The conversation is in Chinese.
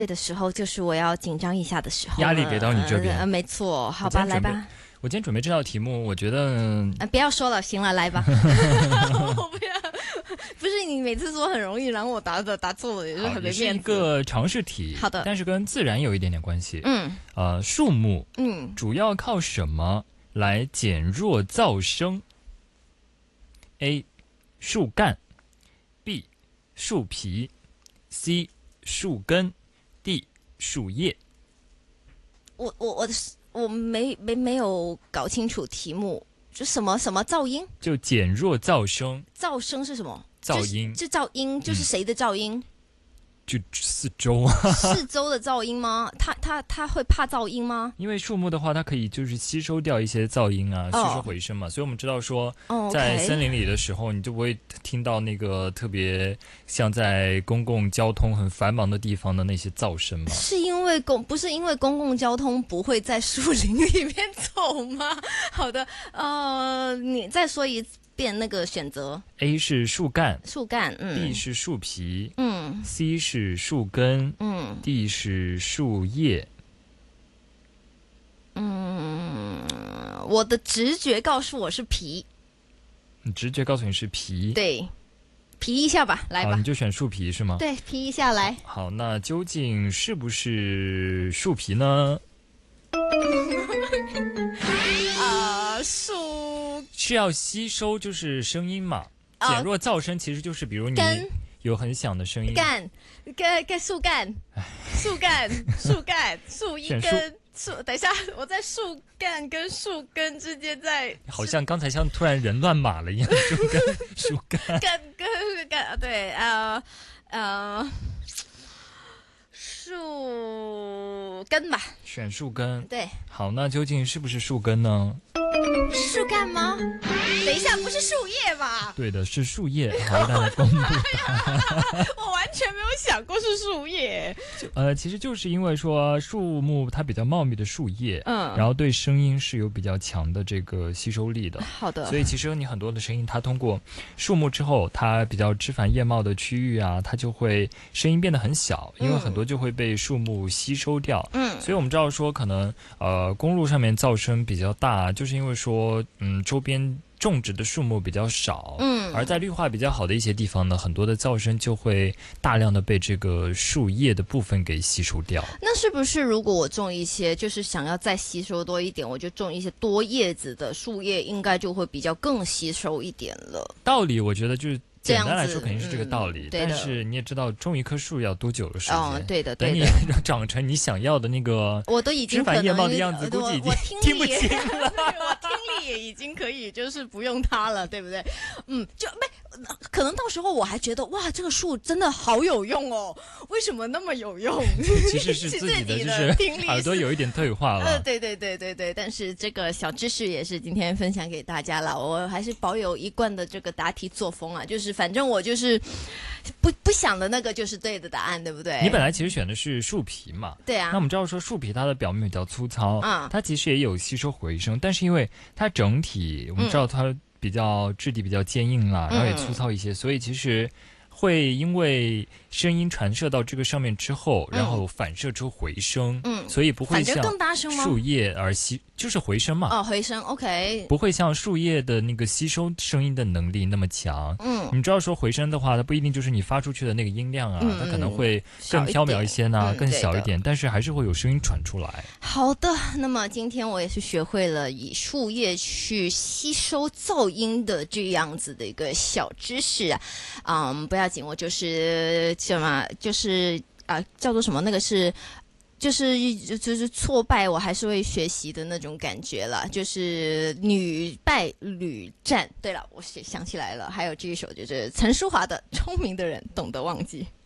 的时候，就是我要紧张一下的时候了。 压力给到你这边。 没错，好吧，来吧。 我今天准备这道题目，我觉得不要说了，行了，来吧。我不要，不是你每次说很容易，然后我答错了，也是很没面子。 是一个常识题， 好的， 但是跟自然有一点点关系。树木，主要靠什么来减弱噪声？A. 树干 B. 树皮 C. 树根 D. 树叶。 我没有搞清楚题目，就什么噪音？ 就减弱噪声。 噪声是什么？ 噪音。 就噪音，就是谁的噪音？ 就四周啊。 四周的噪音吗？它会怕噪音吗？ 因为树木的话，它可以就是吸收掉一些噪音啊，吸收回声嘛。所以我们知道说，在森林里的时候，你就不会听到那个特别像在公共交通很繁忙的地方的那些噪声嘛。 不是因为公共交通不会在树林里面走吗？好的，你再说一遍那个选择。 A 是树干，B 是树皮，C 是树根，D 是树叶。 我的直觉告诉我是皮。 你直觉告诉你是皮？ 对，皮一下吧，来吧。 你就选树皮是吗？ 对，皮一下来。 好，那究竟是不是树皮呢？ 树是要吸收就是声音嘛，减弱噪声其实就是比如你有很响的声音。 树干，树一根。等一下，我在树干跟树根之间在， 好像刚才像突然人乱码了一样。树干， 对，树根吧， 选树根。 对， 好，那究竟是不是树根呢？ 树干吗？等一下，不是树叶吧？ 对的，是树叶。好，大家公布答案。 我完全没有想过是树叶。 其实就是因为说树木它比较茂密的树叶，然后对声音是有比较强的这个吸收力的。 好的。 所以其实有你很多的声音，它通过树木之后，它比较枝繁叶茂的区域啊，它就会声音变得很小，因为很多就会被树木吸收掉。所以我们知道说，可能公路上面噪声比较大，就是因为说周边种植的树木比较少，而在绿化比较好的一些地方呢，很多的噪声就会大量的被这个树叶的部分给吸收掉。 那是不是如果我种一些，就是想要再吸收多一点，我就种一些多叶子的树叶，应该就会比较更吸收一点了？道理我觉得就是简单来说肯定是这个道理，但是你也知道种一棵树要多久的时间？ 对的， 等你长成你想要的那个我都已经枝繁叶茂的样子，估计已经听不清了。 我听力也已经可以，就是不用它了，对不对？就可能到时候我还觉得哇，这个树真的好有用哦，为什么那么有用？ 其实是自己的就是耳朵有一点退化了。 对，但是这个小知识也是今天分享给大家了。我还是保有一贯的这个答题作风啊，就是反正我就是不想的那个就是对的答案，对不对？ 你本来其实选的是树皮嘛， 对啊。 那我们知道说树皮它的表面比较粗糙，它其实也有吸收回声，但是因为它整体我们知道它比较质地比较坚硬啦，然后也粗糙一些，所以其实会因为声音传射到这个上面之后，然后反射出回声，所以不会像树叶而就是回声嘛。 回声 OK， 不会像树叶的那个吸收声音的能力那么强。你知道说回声的话，它不一定就是你发出去的那个音量啊，它可能会更飘渺一些呢，更小一点，但是还是会有声音传出来。 好的，那么今天我也是学会了以树叶去吸收噪音的这样子的一个小知识啊。不要紧，我就是什么，就是叫做什么，那个是。就是挫败，我还是会学习的那种感觉了，就是屡败屡战。对了，我想起来了，还有这一首就是陈淑桦的《聪明的人懂得忘记》。